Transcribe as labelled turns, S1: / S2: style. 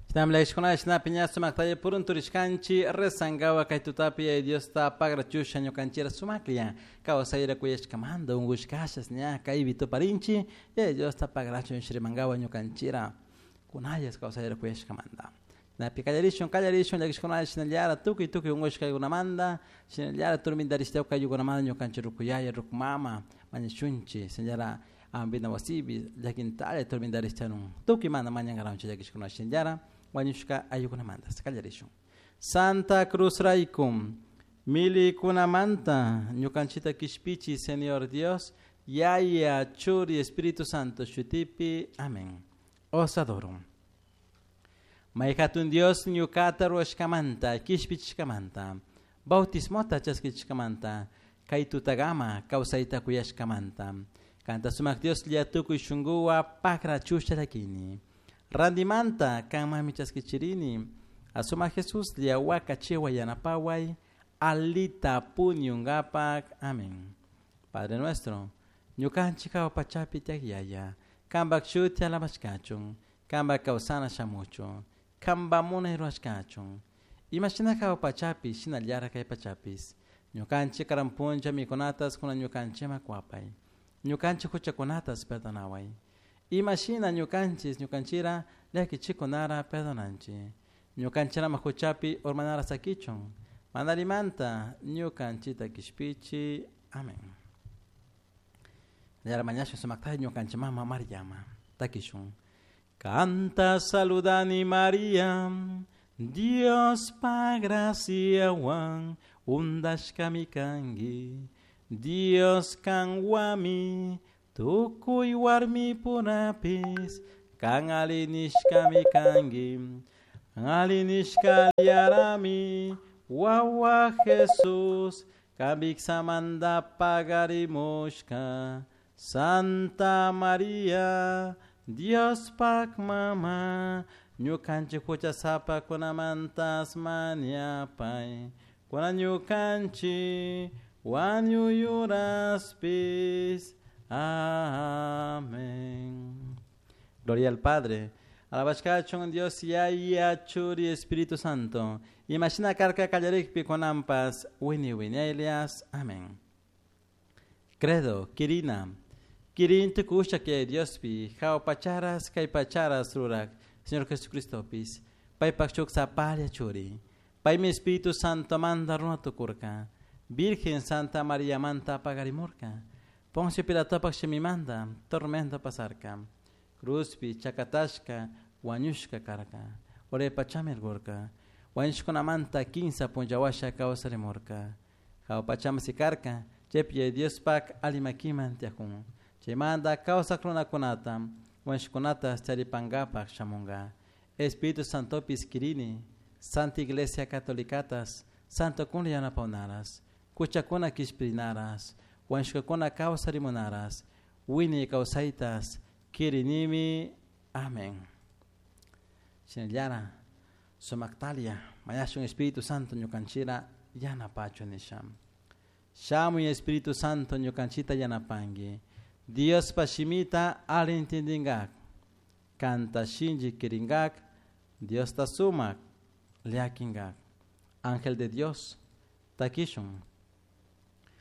S1: Shnamleshkona shnapña sumaktaya purun turishkanchi resangawa kaitutapia Dios ta pagrachusha ñokanchira sumaklia kawasaira kuyashkamanda ungushkashas ña kaibito parinchi Dios ta pagrachun shrimangawa ñokanchira kunayas kawasaira kuyashkamanda na pikallarishon yakishkona shnallara tuki ungushkaygunamanda shnallara turmindaristeu kayugunamanda ñokanchiru kuyaya rukmama mañashunchi shnallara ambina wasibi yakintale turmindarishanun tuki mana mañangaranchi yakishkona shnallara Wanyushka ayukunamanta, callarishun. Santa Cruz Raikum, Mili Kunamanta, Ñukanchita Kishpichi, Señor Dios, Yaya, Churi, Espíritu Santo, Shutipi, Amén. Os adoro. Maikatun Dios, Ñukata Roshkamanta, Kishpichkamanta, Bautismota Chaskichkamanta, Kaitutagama, Kausaita Kuyashkamanta, Canta Sumak Dios, Liatuku Shungua, Pakra Chusharakini. Randimanta, kama michaskichirini, asuma Jesús, liawaka chewa yanapawai, alita punyungapak, amén. Padre nuestro, ñukanchika opachapi tiagiaya, kambak shuti alabashkachun, kambak kausana shamucho, kamba muna hiruashkachun, imachinaka opachapi, shinalyara kay pachapis, ñukanchika rampuncha mikonatas kuna ñukanchima kuapay, ñukanchika kuchakunatas perdonaway. Imagina ñukanchira leki chikonara perdonanchi. Ñukanchira makuchapi ormanara sakichon. Manarimanta ñukanchita kishpichi. Amén. Yara mañasho sumakta ñukanchimama Mariama. Takishun. Canta saludani María. Dios pa gracia wan. Undashkamikangi. Dios kanwami. Tukui warmi punapis, kang alinishkami kangim, alinishkaliarami, wawa Jesus, kabik samanda pagarimushka, Santa Maria, Dios pak mama, ñukanchi kucha sapa kunamantas maniapay, kuna ñukanchi, wanyu yuraspis, Amén. Gloria al Padre, a la Bashkachon Dios y a Churi Espíritu Santo. Imagina carca callarik piconampas, wini Elias. Amén. Credo, Kirina. Kirin te kusha que Dios pi, jao pacharas, kai pacharas rurak, Señor Jesucristo pis, pai pachuk sapalia churi, pai mi Espíritu Santo manda runa tu kurka, Virgen Santa María manta pagarimurka. Poncio Pilato manda, tormenta pasarka, Cruzpi, Chakatashka, Wanyushka karaka, Ore Pachamel gorka, Wanshkonamanta, Kinsa Punjawasha causa remorka, How Pacham sikarka, Chepie Dios pak alimakiman tiakun, Chemanda causa crona conata, Wanshkonata staripangapak shamunga, Espíritu Santo Piskirini, Santa Iglesia Catolicatas, Santo Kunyana Paunaras, Kuchakuna Kishprinaras, Wanshkakona causa limonaras, Winnie causaitas, Kirinimi, Amén. Shinelyara, Somaktalia, Mayashun Espíritu Santo, Ñukanchira, Yana Pacho Nisham. Shamu y Espíritu Santo, Ñukanchita Yanapangi. Dios Pashimita, Alintindingak. Canta Shinji Kiringak, Dios Tasumak, Leakingak. Ángel de Dios, Takishun.